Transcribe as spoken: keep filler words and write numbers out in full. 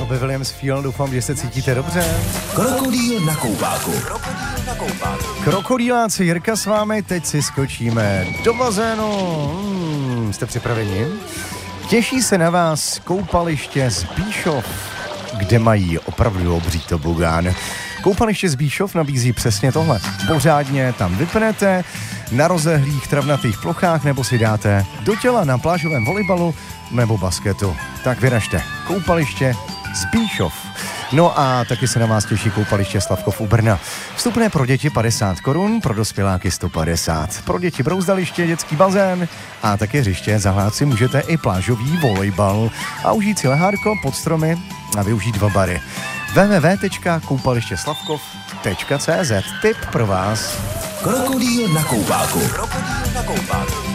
Robbie Williams Feel, doufám, že se cítíte dobře. Krokodýl na koupáku. Krokodýláci, Jirka s vámi, teď si skočíme do bazénu. Hmm, jste připraveni? Těší se na vás koupaliště Zbíšov, kde mají opravdu obří tobogán. Koupaliště Zbíšov nabízí přesně tohle. Pořádně tam vypnete na rozehlých travnatých plochách nebo si dáte do těla na plážovém volejbalu nebo basketu. Tak vyražte. Koupaliště Zbíšov. No a taky se na vás těší koupaliště Slavkov u Brna. Vstupné pro děti padesát korun, pro dospěláky sto padesát. Pro děti brouzdaliště, dětský bazén a taky hřiště. Zahrát si můžete i plážový volejbal a užít si lehárko pod stromy a využít dva bary. w w w tečka koupaliště slavkov tečka cé zet. Tip pro vás. Krokodýl na koupáku. Krokodýl na koupáku.